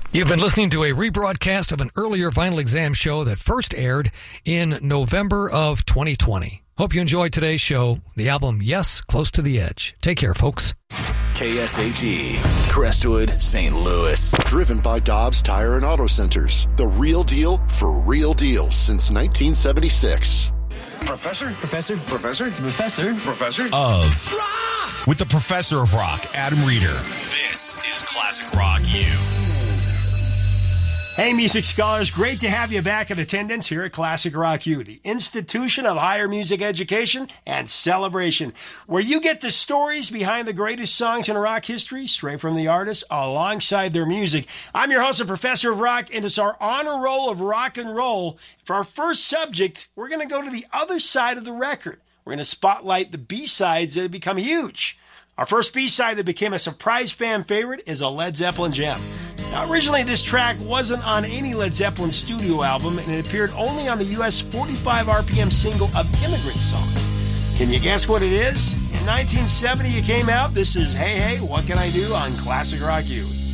You've been listening to a rebroadcast of an earlier Vinyl Exam show that first aired in November of 2020. Hope you enjoyed today's show. The album, Yes, Close to the Edge. Take care, folks. KSAG, Crestwood, St. Louis. Driven by Dobbs Tire and Auto Centers. The real deal for real deals since 1976. Professor Of rock! With the Professor of Rock, Adam Reeder. This is Classic Rock U. Hey, music scholars, great to have you back in attendance here at Classic Rock U, the institution of higher music education and celebration, where you get the stories behind the greatest songs in rock history, straight from the artists, alongside their music. I'm your host, the Professor of Rock, and it's our honor roll of rock and roll. For our first subject, we're going to go to the other side of the record. We're going to spotlight the B-sides that have become huge. Our first B-side that became a surprise fan favorite is a Led Zeppelin gem. Now, originally, this track wasn't on any Led Zeppelin studio album, and it appeared only on the U.S. 45 RPM single of Immigrant Song. Can you guess what it is? In 1970, it came out. This is Hey Hey, What Can I Do on Classic Rock U.